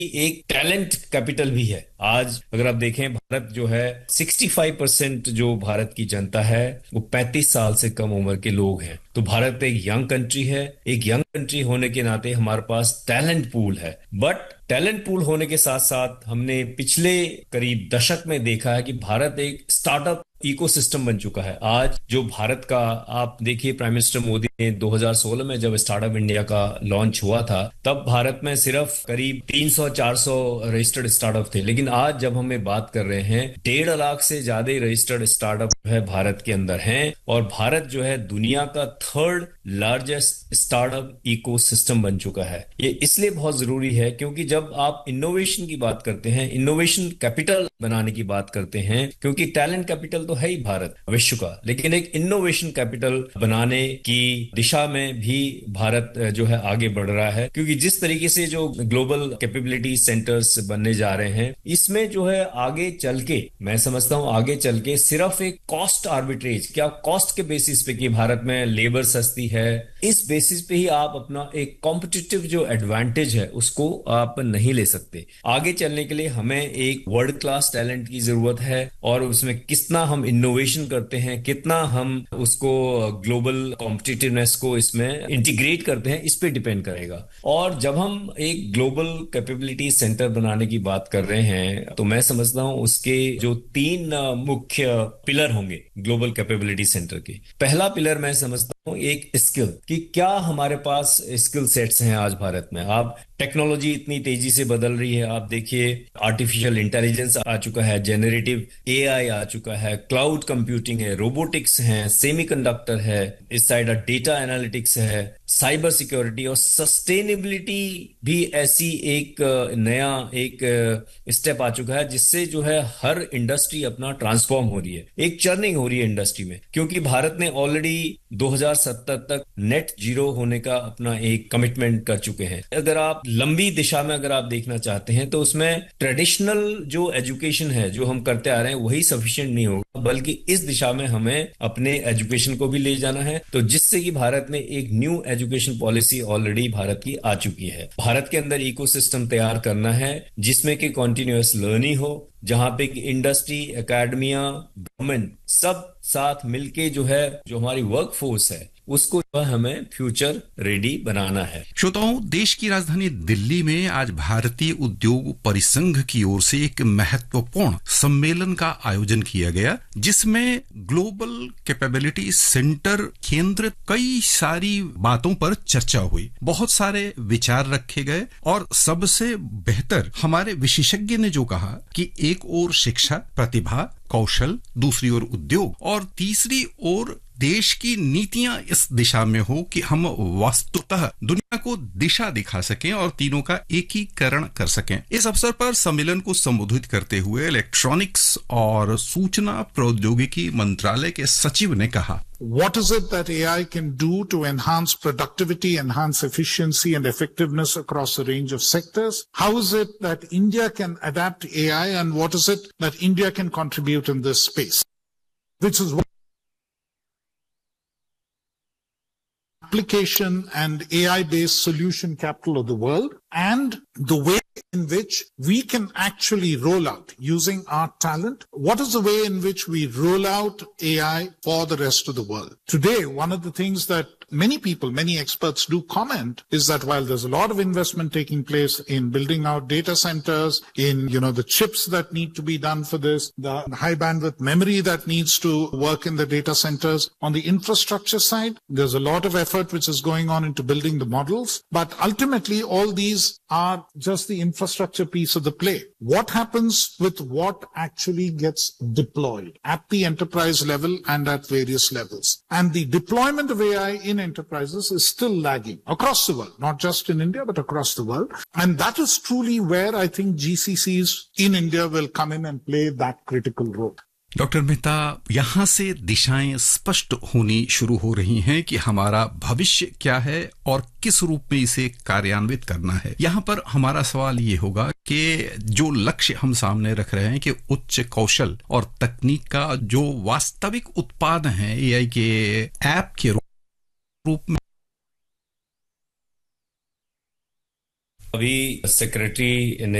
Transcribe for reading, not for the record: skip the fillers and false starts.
एक talent capital भी है। आज अगर आप देखें, भारत जो है 65% जो भारत की जनता है वो 35 साल से कम उम्र के लोग हैं। तो भारत एक यंग कंट्री है। एक यंग कंट्री होने के नाते हमारे पास टैलेंट पूल है। बट टैलेंट पूल होने के साथ साथ हमने पिछले करीब दशक में देखा है कि भारत एक स्टार्टअप इकोसिस्टम बन चुका है। आज जो भारत का, आप देखिए प्राइम मिनिस्टर मोदी ने 2016 में जब स्टार्टअप इंडिया का लॉन्च हुआ था, तब भारत में सिर्फ करीब 300-400 रजिस्टर्ड स्टार्टअप थे। लेकिन आज जब हमें बात कर रहे हैं, 1.5 लाख से ज्यादा रजिस्टर्ड स्टार्टअप है भारत के अंदर हैं। और भारत जो है दुनिया का थर्ड लार्जेस्ट स्टार्टअप इकोसिस्टम बन चुका है। ये इसलिए बहुत जरूरी है क्योंकि जब आप इनोवेशन की बात करते हैं, इनोवेशन कैपिटल बनाने की बात करते हैं, क्योंकि टैलेंट कैपिटल तो है ही भारत विश्व का, लेकिन एक इनोवेशन कैपिटल बनाने की दिशा में भी भारत जो है आगे बढ़ रहा है। क्योंकि जिस तरीके से जो ग्लोबल कैपेबिलिटी सेंटर्स बनने जा रहे हैं, इसमें जो है आगे चल के, मैं समझता हूं आगे चल के सिर्फ एक कॉस्ट आर्बिट्रेज, क्या कॉस्ट के बेसिस पे कि भारत में लेबर सस्ती है, इस बेसिस पे ही आप अपना एक कॉम्पिटिटिव जो एडवांटेज है उसको आप नहीं ले सकते। आगे चलने के लिए हमें एक वर्ल्ड क्लास टैलेंट की जरूरत है, और उसमें कितना हम इनोवेशन करते हैं, कितना हम उसको ग्लोबल कॉम्पिटिटिवनेस को इसमें इंटीग्रेट करते हैं, इस पे डिपेंड करेगा। और जब हम एक ग्लोबल कैपेबिलिटी सेंटर बनाने की बात कर रहे हैं, तो मैं समझता हूं उसके जो 3 मुख्य पिलर होंगे ग्लोबल कैपेबिलिटी सेंटर के। पहला पिलर मैं समझता हूं एक स्किल, कि क्या हमारे पास स्किल सेट्स हैं। आज भारत में आप टेक्नोलॉजी इतनी तेजी से बदल रही है, आप देखिए आर्टिफिशियल इंटेलिजेंस आ चुका है, जेनरेटिव एआई आ चुका है, क्लाउड कंप्यूटिंग है, रोबोटिक्स है, सेमीकंडक्टर है, इस साइड डेटा एनालिटिक्स है, साइबर सिक्योरिटी और सस्टेनेबिलिटी भी ऐसी एक नया एक स्टेप आ चुका है, जिससे जो है हर इंडस्ट्री अपना ट्रांसफॉर्म हो रही है, एक चर्निंग हो रही है इंडस्ट्री में। क्योंकि भारत ने ऑलरेडी 2070 तक नेट जीरो होने का अपना एक कमिटमेंट कर चुके हैं। अगर आप लंबी दिशा में अगर आप देखना चाहते हैं, तो उसमें ट्रेडिशनल जो एजुकेशन है जो हम करते आ रहे हैं वही सफिशिएंट नहीं होगा, बल्कि इस दिशा में हमें अपने एजुकेशन को भी ले जाना है। तो जिससे कि भारत में एक new education policy already Bharat की आ चुकी है। भारत के अंदर इकोसिस्टम तैयार करना है जिसमें कि कॉन्टिन्यूअस लर्निंग हो, जहां पे इंडस्ट्री, एकेडमिया, गवर्नमेंट सब साथ मिलके जो है, जो हमारी वर्क फोर्स है उसको हमें फ्यूचर रेडी बनाना है। श्रोताओं, देश की राजधानी दिल्ली में आज भारतीय उद्योग परिसंघ की ओर से एक महत्वपूर्ण सम्मेलन का आयोजन किया गया, जिसमें ग्लोबल कैपेबिलिटी सेंटर केंद्रित कई सारी बातों पर चर्चा हुई, बहुत सारे विचार रखे गए, और सबसे बेहतर हमारे विशेषज्ञ ने जो कहा कि एक ओर शिक्षा, प्रतिभा, कौशल, दूसरी ओर उद्योग, और तीसरी ओर देश की नीतियां इस दिशा में हो कि हम वास्तुतः दुनिया को दिशा दिखा सकें और तीनों का एकीकरण कर सकें। इस अवसर पर सम्मेलन को संबोधित करते हुए इलेक्ट्रॉनिक्स और सूचना प्रौद्योगिकी मंत्रालय के सचिव ने कहा, What is it that AI can do to enhance productivity, enhance efficiency and effectiveness across a range of sectors? How is it that India can adapt AI, and what is it that India can contribute in this space? Which is application and AI-based solution capital of the world, and the way in which we can actually roll out using our talent. What is the way in which we roll out AI for the rest of the world? Today, one of the things that many people, many experts do comment is that while there's a lot of investment taking place in building out data centers, in, the chips that need to be done for this, the high bandwidth memory that needs to work in the data centers, on the infrastructure side, there's a lot of effort which is going on into building the models. But ultimately, all these are just the infrastructure piece of the play. What happens with what actually gets deployed at the enterprise level and at various levels? And the deployment of AI in enterprises is still lagging across the world, not just in India, but across the world. And that is truly where I think GCCs in India will come in and play that critical role. Doctor Mehta, यहाँ से दिशाएं स्पष्ट होनी शुरू हो रही हैं कि हमारा भविष्य क्या है और किस रूप में इसे कार्यान्वित करना है। यहाँ पर हमारा सवाल ये होगा कि जो लक्ष्य हम सामने रख रहे हैं कि उच्च कौशल और तकनीक का जो वास्तविक उत्पाद है एआई के ऐप के रूप में अभी सेक्रेटरी